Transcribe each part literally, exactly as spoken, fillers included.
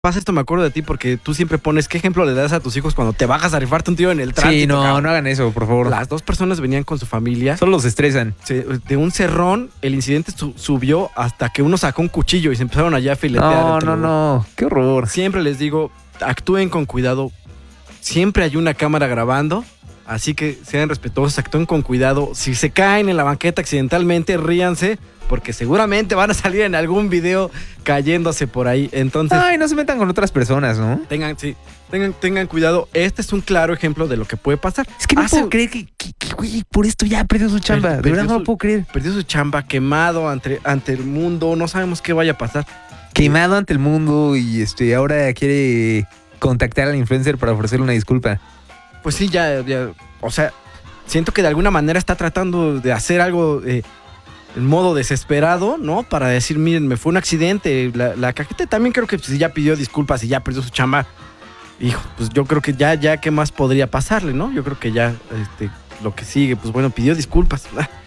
pasa esto, me acuerdo de ti porque tú siempre pones qué ejemplo le das a tus hijos cuando te bajas a rifarte un tiro en el tránsito. Sí, no, cabrón. no hagan eso, por favor. Las dos personas venían con su familia. Solo los estresan. Se- de un cerrón, el incidente su- subió hasta que uno sacó un cuchillo y se empezaron allá a filetear. No, entre no, los- no. Qué horror. Siempre les digo, actúen con cuidado. Siempre hay una cámara grabando, así que sean respetuosos, actúen con cuidado. Si se caen en la banqueta accidentalmente, ríanse, porque seguramente van a salir en algún video cayéndose por ahí. Entonces, Ay, no se metan con otras personas, ¿no? tengan, sí, tengan, tengan cuidado. Este es un claro ejemplo de lo que puede pasar. Es que no Hace- puedo creer que, que, que, güey, por esto ya perdió su chamba. Per- De perdió verdad no su- lo puedo creer. Perdió su chamba, quemado ante, ante el mundo. No sabemos qué vaya a pasar. Quemado ante el mundo y este ahora quiere contactar al influencer para ofrecerle una disculpa. Pues sí, ya, ya, o sea, siento que de alguna manera está tratando de hacer algo eh, en modo desesperado, ¿no? Para decir, miren, me fue un accidente. La, la cajeta también creo que pues, ya pidió disculpas y ya perdió su chamba. Hijo, pues yo creo que ya, ya, ¿qué más podría pasarle, no? Yo creo que ya, este, lo que sigue, pues bueno, pidió disculpas.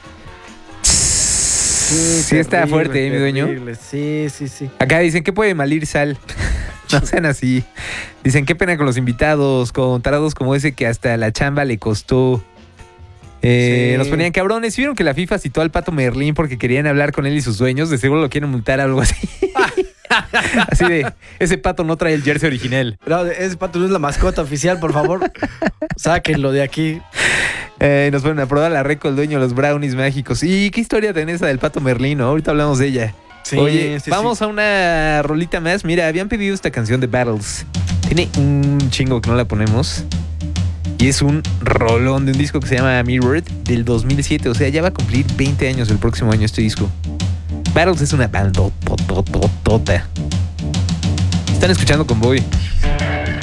Sí, está terrible, fuerte, ¿eh, mi dueño? terrible. Sí, sí, sí. Acá dicen que puede malir sal. No sean así. Dicen qué pena con los invitados, con tarados como ese que hasta la chamba le costó. Eh, Sí. Nos ponían cabrones. ¿Vieron que la FIFA citó al Pato Merlín porque querían hablar con él y sus dueños? De seguro lo quieren multar, algo así. Así de, ese pato no trae el jersey original. No, ese pato no es la mascota oficial, por favor. Sáquenlo de aquí. Eh, nos ponen a probar la reco el dueño de los brownies mágicos. ¿Y qué historia tenés esa del Pato Merlín? ¿No? Ahorita hablamos de ella. Sí, Oye, sí, vamos a una rolita más. Mira, habían pedido esta canción de Battles. Tiene un chingo que no la ponemos. Y es un rolón de un disco que se llama Mirrored del dos mil siete. O sea, ya va a cumplir veinte años el próximo año este disco. Battles es una bandotototota. Están escuchando Convoy.